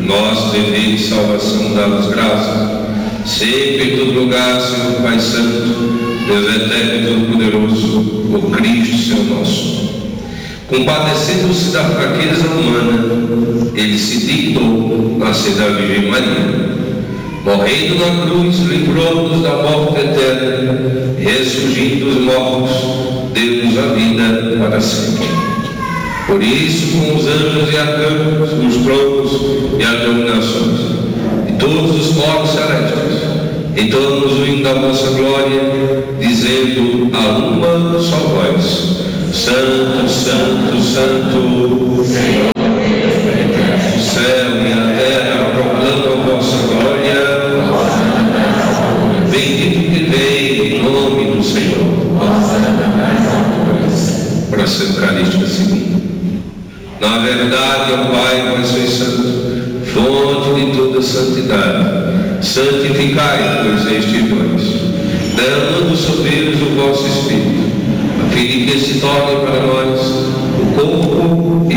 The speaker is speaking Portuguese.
nosso dever de salvação, dá-vos graças, sempre em todo lugar, Senhor Pai Santo, Deus eterno e todo-poderoso, por Cristo, Senhor nosso. Compadecendo-se da fraqueza humana, ele se dignou nascer da Virgem Maria. Morrendo na cruz, livrou-nos da morte eterna, ressurgindo dos mortos, deu-nos a vida para sempre. Por isso, com os anjos e arcanjos, os tronos e as dominações, e todos os corpos celestes, entoamos o hino da vossa glória, dizendo a uma só voz: Santo, Santo, Santo, Senhor, o céu e a terra proclamam a vossa glória. Bendito que vem em nome do Senhor. Oração Eucarística segunda. Na verdade, ó Pai, vós sois santo, fonte de toda santidade. Santificai, pois, estes dons, derramando sobre eles o vosso Espírito, a fim de que se torne para nós o corpo e